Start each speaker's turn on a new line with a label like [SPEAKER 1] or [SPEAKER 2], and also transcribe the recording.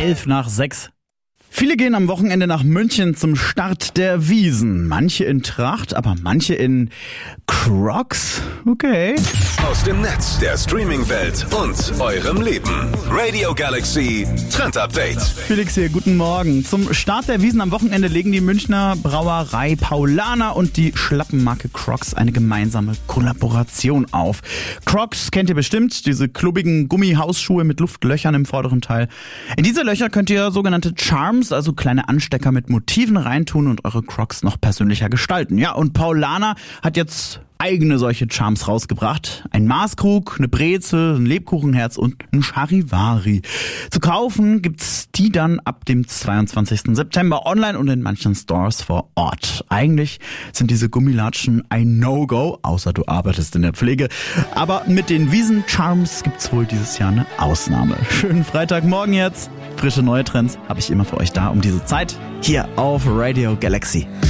[SPEAKER 1] 11:11. Viele gehen am Wochenende nach München zum Start der Wiesn. Manche in Tracht, aber manche in Crocs. Okay.
[SPEAKER 2] Aus dem Netz, der Streaming-Welt und eurem Leben. Radio Galaxy Trend Update.
[SPEAKER 1] Felix hier, guten Morgen. Zum Start der Wiesn am Wochenende legen die Münchner Brauerei Paulaner und die Schlappenmarke Crocs eine gemeinsame Kollaboration auf. Crocs kennt ihr bestimmt, diese klubbigen Gummihausschuhe mit Luftlöchern im vorderen Teil. In diese Löcher könnt ihr sogenannte Charms, also kleine Anstecker mit Motiven reintun und eure Crocs noch persönlicher gestalten. Ja, und Paulaner hat jetzt eigene solche Charms rausgebracht. Ein Maßkrug, eine Brezel, ein Lebkuchenherz und ein Charivari. Zu kaufen gibt's die dann ab dem 22. September online und in manchen Stores vor Ort. Eigentlich sind diese Gummilatschen ein No-Go, außer du arbeitest in der Pflege. Aber mit den Wiesn-Charms gibt's wohl dieses Jahr eine Ausnahme. Schönen Freitagmorgen jetzt. Frische neue Trends habe ich immer für euch da um diese Zeit. Hier auf Radio Galaxy.